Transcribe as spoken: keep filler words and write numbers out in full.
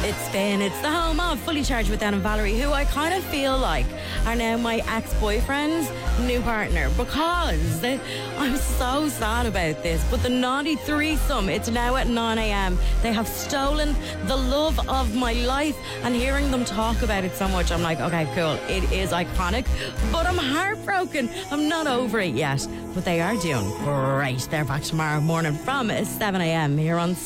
It's Spin. It's the home of Fully Charged with Dan and Valerie, who I kind of feel like are now my ex-boyfriend's new partner, because they, I'm so sad about this, but the naughty threesome, it's now at nine a.m. They have stolen the love of my life, and hearing them talk about it so much, I'm like, okay, cool, it is iconic, but I'm heartbroken. I'm not over it yet, but they are doing great. They're back tomorrow morning from seven a.m. here on